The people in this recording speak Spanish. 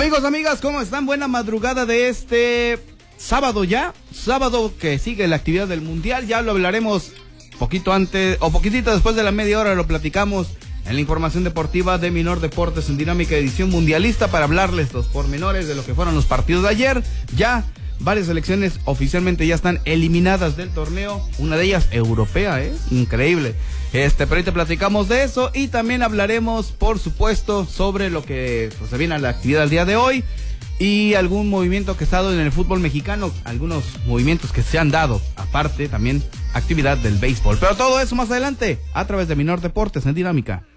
Amigos, amigas, ¿cómo están? Buena madrugada de este sábado ya. Sábado que sigue la actividad del Mundial. Ya lo hablaremos poquito antes o poquitito después de la media hora. Lo platicamos en la información deportiva de Minor Deportes en Dinámica Edición Mundialista para hablarles los pormenores de lo que fueron los partidos de ayer. Ya varias selecciones oficialmente ya están eliminadas del torneo. Una de ellas europea, increíble. Pero ahorita platicamos de eso y también hablaremos, por supuesto, sobre lo que se viene a la actividad del día de hoy y algún movimiento que ha estado en el fútbol mexicano, algunos movimientos que se han dado, aparte también actividad del béisbol. Pero todo eso más adelante, a través de Minor Deportes en Dinámica.